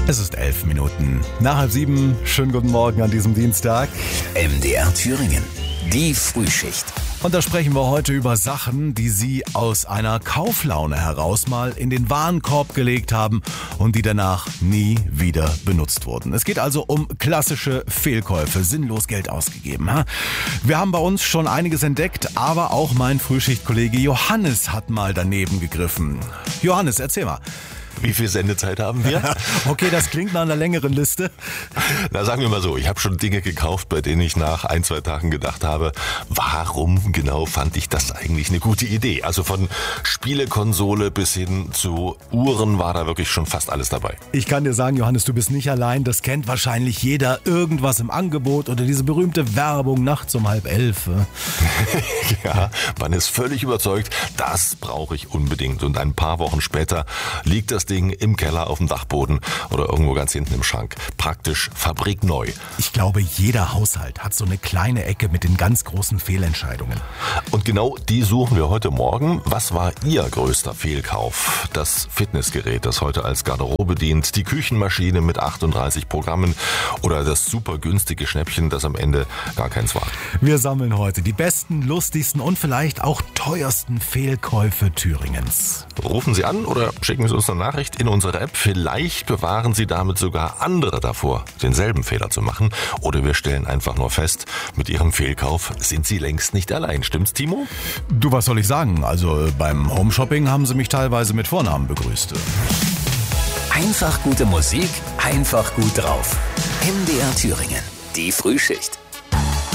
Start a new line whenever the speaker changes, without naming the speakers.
Es ist 11 Minuten nach 6:30. Schönen guten Morgen an diesem Dienstag.
MDR Thüringen, die Frühschicht.
Und da sprechen wir heute über Sachen, die Sie aus einer Kauflaune heraus mal in den Warenkorb gelegt haben und die danach nie wieder benutzt wurden. Es geht also um klassische Fehlkäufe, sinnlos Geld ausgegeben. Wir haben bei uns schon einiges entdeckt, aber auch mein Frühschichtkollege Johannes hat mal daneben gegriffen. Johannes, erzähl mal.
Wie viel Sendezeit haben wir?
Okay, das klingt nach einer längeren Liste.
Na, sagen wir mal so, ich habe schon Dinge gekauft, bei denen ich nach 1-2 Tagen gedacht habe, warum genau fand ich das eigentlich eine gute Idee? Also von Spielekonsole bis hin zu Uhren war da wirklich schon fast alles dabei.
Ich kann dir sagen, Johannes, du bist nicht allein. Das kennt wahrscheinlich jeder. Irgendwas im Angebot oder diese berühmte Werbung nachts um 10:30.
Ja, man ist völlig überzeugt, das brauche ich unbedingt. Und ein paar Wochen später liegt das Ding im Keller auf dem Dachboden oder irgendwo ganz hinten im Schrank. Praktisch fabrikneu.
Ich glaube, jeder Haushalt hat so eine kleine Ecke mit den ganz großen Fehlentscheidungen.
Und genau die suchen wir heute Morgen. Was war Ihr größter Fehlkauf? Das Fitnessgerät, das heute als Garderobe dient, die Küchenmaschine mit 38 Programmen oder das super günstige Schnäppchen, das am Ende gar keins war.
Wir sammeln heute die besten, lustigsten und vielleicht auch teuersten Fehlkäufe Thüringens.
Rufen Sie an oder schicken Sie uns eine Nachricht in unsere App. Vielleicht bewahren Sie damit sogar andere davor, denselben Fehler zu machen. Oder wir stellen einfach nur fest, mit Ihrem Fehlkauf sind Sie längst nicht allein. Stimmt's, Timo?
Du, was soll ich sagen? Also beim Homeshopping haben sie mich teilweise mit Vornamen begrüßt.
Einfach gute Musik, einfach gut drauf. MDR Thüringen, die Frühschicht.